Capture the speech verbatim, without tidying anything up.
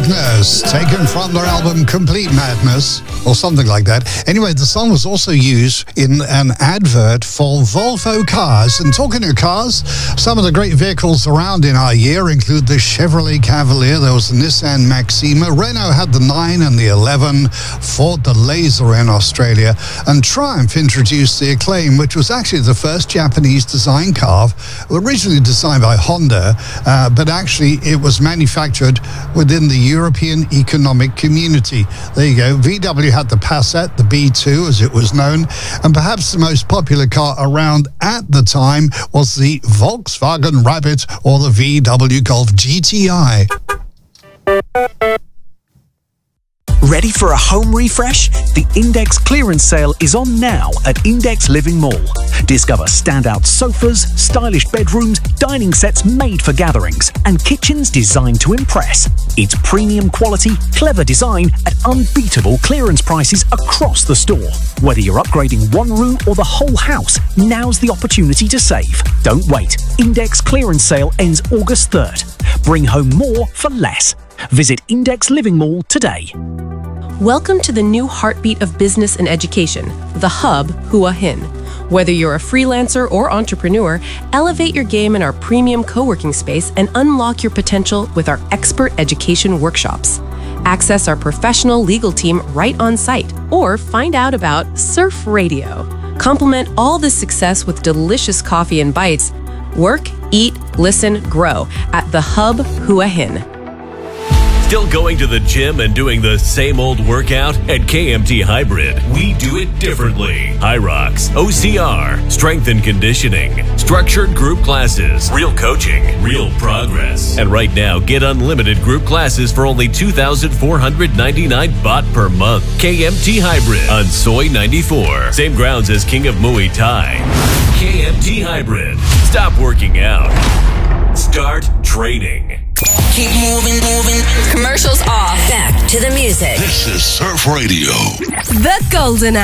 Madness, taken from their album Complete Madness, or something like that. Anyway, the song was also used in an advert for Volvo cars. And talking of cars, some of the great vehicles around in our year include the Chevrolet Cavalier, there was the Nissan Maxima, Renault had the nine and the eleven, Ford the Laser in Australia, and Triumph introduced the Acclaim, which was actually the first Japanese design car, originally designed by Honda, uh, but actually it was manufactured within the European Economic Community. There you go. V W had the Passat, the B two as it was known, and perhaps the most popular car around at the time was the Volkswagen Rabbit or the V W Golf G T I. Ready for a home refresh? The Index clearance sale is on now at Index Living Mall. Discover standout sofas, stylish bedrooms, dining sets made for gatherings, and kitchens designed to impress. It's premium quality, clever design at unbeatable clearance prices across the store. Whether you're upgrading one room or the whole house, now's the opportunity to save. Don't wait. Index clearance sale ends August third. Bring home more for less. Visit Index Living Mall today. Welcome to the new heartbeat of business and education, the Hub Hua Hin. Whether you're a freelancer or entrepreneur, elevate your game in our premium co-working space and unlock your potential with our expert education workshops. Access our professional legal team right on site, or find out about Surf Radio. Complement all this success with delicious coffee and bites. Work, eat, listen, grow at the Hub Hua Hin. Still going to the gym and doing the same old workout? At K M T Hybrid, we do it differently. Hyrox, O C R, strength and conditioning, structured group classes, real coaching, real progress. And right now, get unlimited group classes for only two thousand four hundred ninety-nine baht per month. K M T Hybrid on Soi ninety-four. Same grounds as King of Muay Thai. K M T Hybrid. Stop working out. Start training. Keep moving, moving. Commercials off. Back to the music. This is Surf Radio. The Golden Hour.